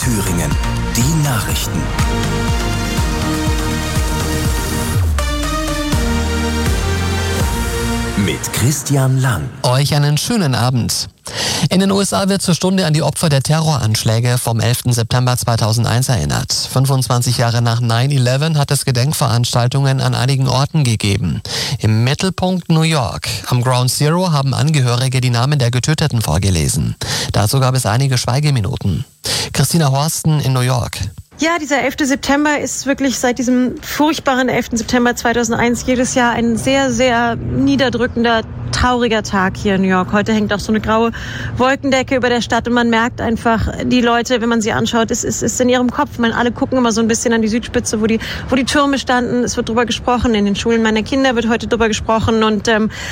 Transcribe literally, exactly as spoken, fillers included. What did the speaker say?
Thüringen. Die Nachrichten. Mit Christian Lang. Euch einen schönen Abend. In den U S A wird zur Stunde an die Opfer der Terroranschläge vom elften September zweitausendeins erinnert. fünfundzwanzig Jahre nach neun elf hat es Gedenkveranstaltungen an einigen Orten gegeben. Im Mittelpunkt New York. Am Ground Zero haben Angehörige die Namen der Getöteten vorgelesen. Dazu gab es einige Schweigeminuten. Christina Horsten in New York. Ja, dieser elfte September ist wirklich seit diesem furchtbaren elften September zweitausendeins jedes Jahr ein sehr, sehr niederdrückender, trauriger Tag hier in New York. Heute hängt auch so eine graue Wolkendecke über der Stadt und man merkt einfach, die Leute, wenn man sie anschaut, es ist, ist in ihrem Kopf. Man, alle gucken immer so ein bisschen an die Südspitze, wo die, wo die Türme standen. Es wird drüber gesprochen. In den Schulen meiner Kinder wird heute drüber gesprochen und ähm,